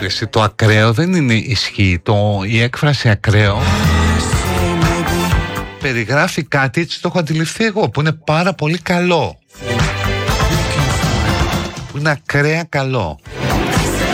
έκφραση. Το ακραίο δεν είναι ισχύ. Η έκφραση ακραίο περιγράφει κάτι, έτσι το έχω αντιληφθεί εγώ, που είναι πάρα πολύ καλό, που είναι ακραία καλό.